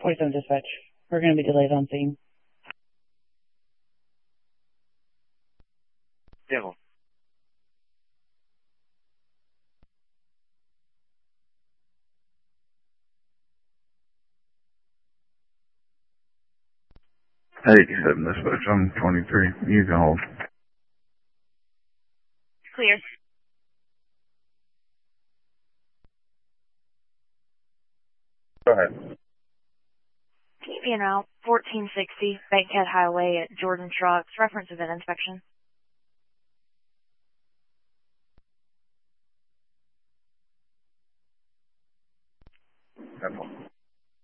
47 dispatch. We're going to be delayed on scene. Devil. Hey, 7 dispatch, I'm 23. You can hold. Clear. Go ahead. Keep me in route 1460 Bankhead Highway at Jordan Trucks. Reference event inspection. That's all.